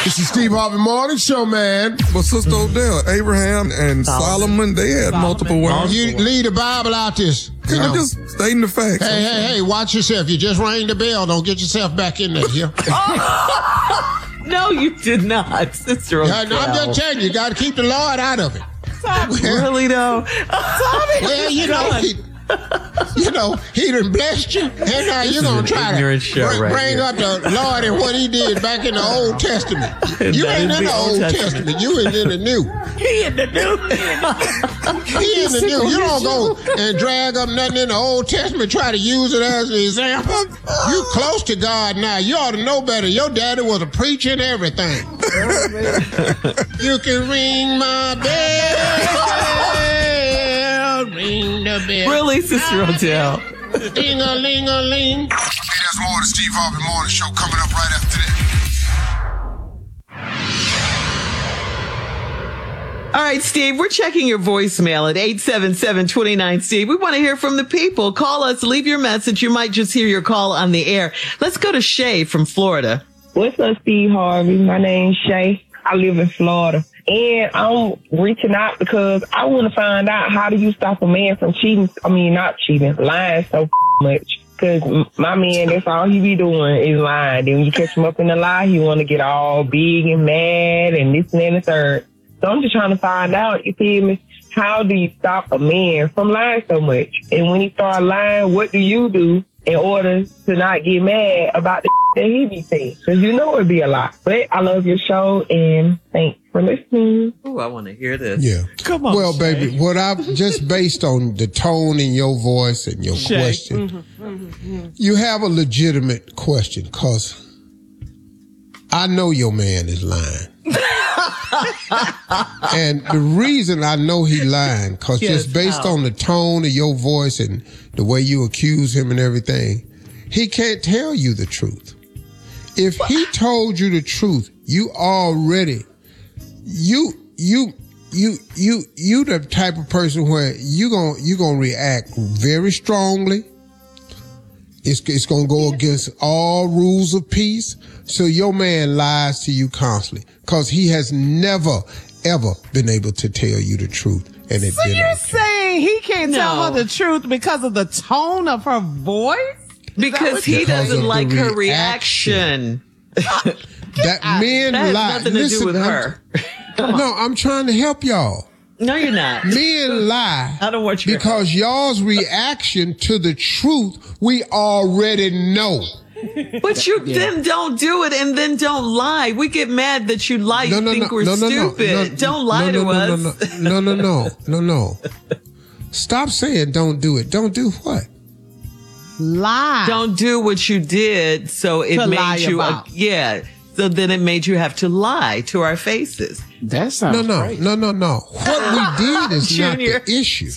It's the Steve Harvey Morning Show, man. But Sister Odell, Abraham and Solomon, they had multiple wives. You leave the Bible out this. I'm just stating the facts. Hey, watch yourself. You just rang the bell. Don't get yourself back in there. Yeah? No, you did not, Sister Odell. No, I'm just telling you, you got to keep the Lord out of it. Really, though? Well, he done blessed you, and now you're going to try to bring up the Lord and what he did back in the Old Testament. You ain't in the Old Testament. You ain't in the New. He in the New. He in the New. You don't go and drag up nothing in the Old Testament, try to use it as an example. You close to God now. You ought to know better. Your daddy was a preacher and everything. You can ring my bell, ring the bell. Really, Sister Odell? Ding-a-ling-a-ling. Hey, that's more of the Steve Harvey Morning Show coming up right after this. All right, Steve, we're checking your voicemail at 877-29-STEVE. We want to hear from the people. Call us, leave your message. You might just hear your call on the air. Let's go to Shay from Florida. What's up, Steve Harvey? My name's Shay. I live in Florida. And I'm reaching out because I want to find out, how do you stop a man from lying so much? Because my man, that's all he be doing is lying. Then when you catch him up in the lie, he want to get all big and mad and this and that and the third. So I'm just trying to find out, you feel me, how do you stop a man from lying so much? And when he start lying, what do you do in order to not get mad about the that he be saying? Because you know it'd be a lot. But I love your show, and thanks for listening. Ooh, I want to hear this. Yeah. Come on, well, Shay. baby, what I've just based on the tone in your voice and your Shay. question, you have a legitimate question, because I know your man is lying. And the reason I know he lying, because just based on the tone of your voice and the way you accuse him and everything, he can't tell you the truth. If he told you the truth, you already, you the type of person where you gonna react very strongly. It's gonna go against all rules of peace. So your man lies to you constantly, because he has never, ever been able to tell you the truth. And it so you're saying he can't tell her the truth because of the tone of her voice? Because he doesn't like her reaction. That men lie. That has nothing to do with her. No, I'm trying to help y'all. No, you're not. Men lie. I don't want you because y'all's reaction to the truth, we already know. But you then don't do it and then don't lie. We get mad that you lie. You think we're stupid. Don't lie to us. No. Stop saying don't do it. Don't do what? Lie. Don't do what you did, so it made you. So then it made you have to lie to our faces. That sounds great. No. What we did is not the issue.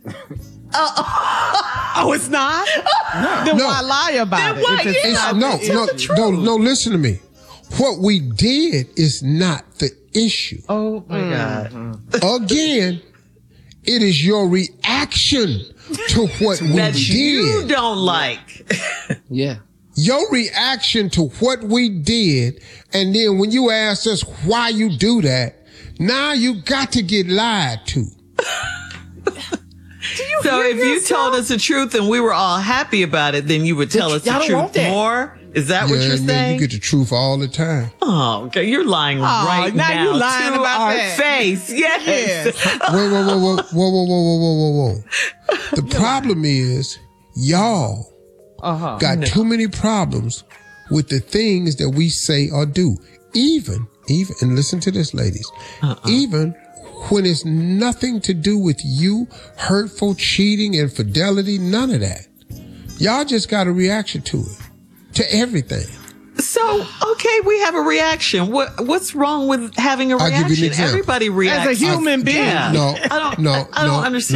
Oh, it's not? Then why lie about it? No, listen to me. What we did is not the issue. Oh, my God. Again, it is your reaction to what we that did. You don't like. Yeah. Your reaction to what we did, and then when you ask us why you do that, now you got to get lied to. So if you told us the truth and we were all happy about it, then you would tell us the truth more? Is that what you're saying? You get the truth all the time. Oh, okay. You're lying right now. Now you lying to about our that. face. Yes. Whoa. The problem is y'all got too many problems with the things that we say or do. Even, and listen to this, ladies, even when it's nothing to do with you, hurtful, cheating, infidelity, none of that. Y'all just got a reaction to it, to everything. So, okay, we have a reaction. What's wrong with having a reaction? I'll give you an example. Everybody reacts. As a human being. Yeah. No, I don't understand.